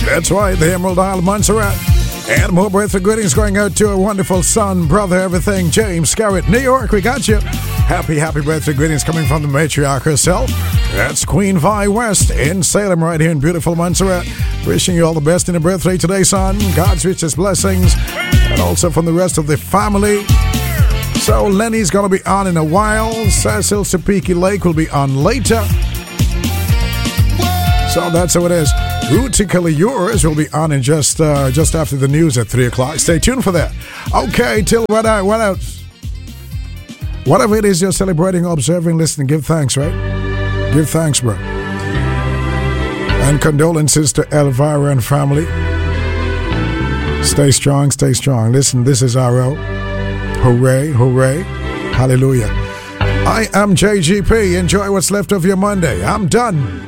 That's right, the Emerald Isle of Montserrat. And more birthday greetings going out to a wonderful son, brother, everything, James Scarrett, New York. We got you. Happy birthday greetings coming from the matriarch herself. That's Queen Vi West in Salem, right here in beautiful Montserrat. Wishing you all the best in your birthday today, son. God's richest blessings. And also from the rest of the family. So Lenny's going to be on in a while. Cecil Sapiki Lake will be on later. So that's how it is. Rutically Yours will be on in just after the news at 3 o'clock. Stay tuned for that. Okay, till what else? Whatever it is you're celebrating, observing, listening, give thanks, right? Give thanks, bro. And condolences to Elvira and family. Stay strong, stay strong. Listen, this is RO. Hooray, hooray, hallelujah. I am JGP. Enjoy what's left of your Monday. I'm done.